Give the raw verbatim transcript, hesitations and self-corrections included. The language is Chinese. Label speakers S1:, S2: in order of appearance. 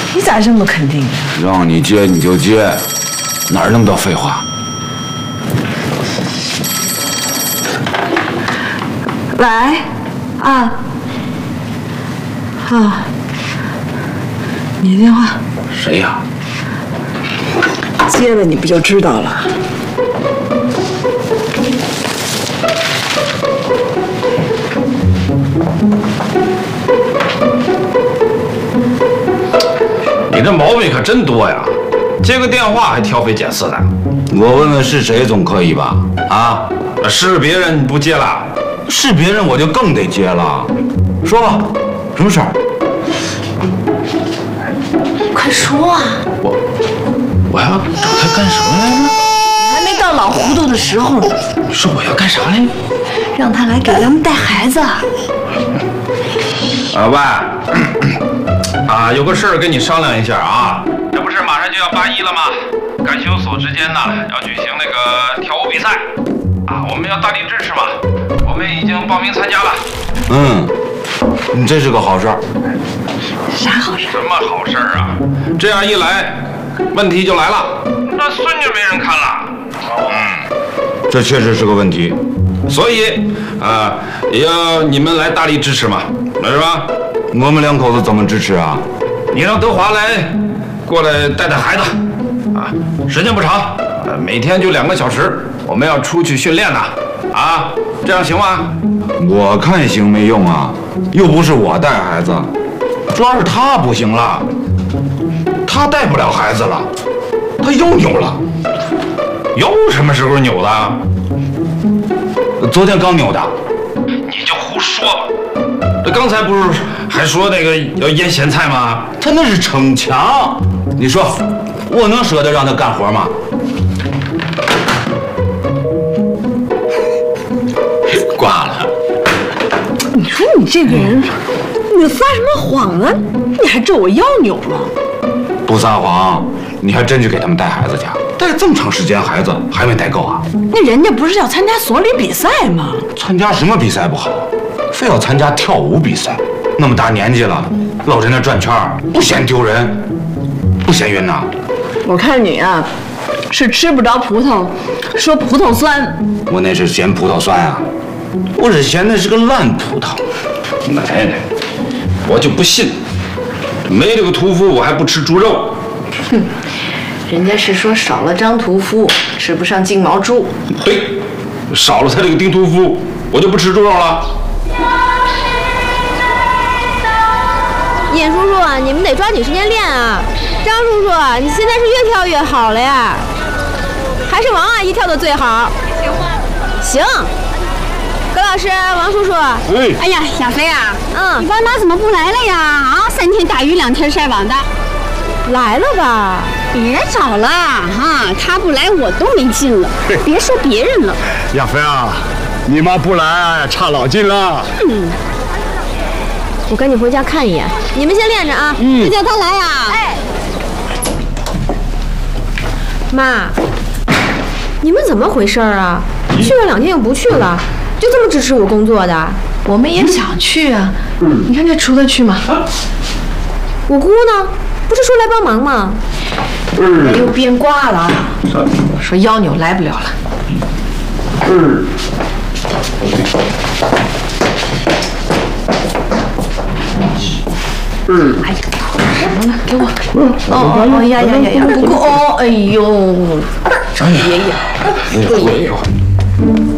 S1: 你咋这么肯定呀？
S2: 让你接你就接，哪儿那么多废话？
S1: 喂，啊，啊，你的电话？
S2: 谁呀？
S1: 接了你不就知道了？
S3: 你这毛病可真多呀！接个电话还挑肥拣瘦的。
S2: 我问问是谁总可以吧？啊，
S3: 是别人你不接了？
S2: 是别人我就更得接了。说吧，什么事儿？
S1: 快说啊！
S3: 我我要找他干什么来着？
S1: 你还没到老糊涂的时候呢。
S3: 说我要干啥来着？
S1: 让他来给咱们带孩子。
S3: 啊喂，啊，有个事儿跟你商量一下啊。这不是马上就要八一了吗？干休所之间呢要举行那个跳舞比赛，啊，我们要大力支持嘛。我们已经报名参加了。
S2: 嗯，这是个好事儿。
S1: 啥好事？
S3: 什么好事儿啊？这样一来，问题就来了，那孙就没人看了。嗯，
S2: 这确实是个问题。
S3: 所以啊，也要你们来大力支持嘛，是吧？
S2: 我们两口子怎么支持啊？
S3: 你让德华来过来带带孩子，啊，时间不长，呃每天就两个小时，我们要出去训练呢，啊，这样行吗？
S2: 我看行没用啊，又不是我带孩子，主要是他不行了，他带不了孩子了，他又扭了。
S3: 又什么时候扭的？
S2: 昨天刚扭的。
S3: 你就胡说吧。这刚才不是还说那个要腌咸菜吗？
S2: 他那是逞强。你说，我能舍得让他干活吗？挂了。
S1: 你说你这个人，你撒什么谎呢？你还咒我腰扭了？
S2: 不撒谎，你还真去给他们带孩子去？带这么长时间孩子还没带够啊？
S1: 那人家不是要参加所里比赛吗？
S2: 参加什么比赛不好，非要参加跳舞比赛？那么大年纪了，老在那转圈儿，不嫌丢人，不嫌晕呐？
S1: 我看你啊，是吃不着葡萄说葡萄酸。
S2: 我那是嫌葡萄酸啊，我是嫌那是个烂葡萄。
S3: 奶奶，我就不信，没这个屠夫我还不吃猪肉。
S1: 哼，人家是说少了张屠夫，吃不上金毛猪。
S3: 对，少了他这个丁屠夫，我就不吃猪肉了。
S4: 严叔叔啊，你们得抓紧时间练啊！张叔叔啊，你现在是越跳越好了呀，还是王阿姨跳的最好。行，葛老师，王叔叔。
S3: 哎，
S5: 哎呀，小飞啊，
S4: 嗯，
S5: 你爸妈怎么不来了呀？啊，三天打鱼两天晒网的。
S4: 来了吧？
S5: 别找了哈，他不来我都没劲了。别说别人了。
S6: 亚飞啊，你妈不来差老近了。
S5: 嗯。
S4: 我赶紧回家看一眼，你们先练着啊。
S5: 嗯，就叫他来呀。
S4: 哎，妈，你们怎么回事啊？去了两天又不去了，就这么支持我工作的？
S1: 我们也想去啊。嗯，你看这出得去吗？
S4: 我姑呢？不是说来帮忙吗？
S1: 人又变卦了，说腰扭来不了了。
S3: 嗯。
S1: 嗯，哎呀，什么了？给我。哦哦呀呀呀呀！不够哦，哎呦，找爷爷，给爷爷。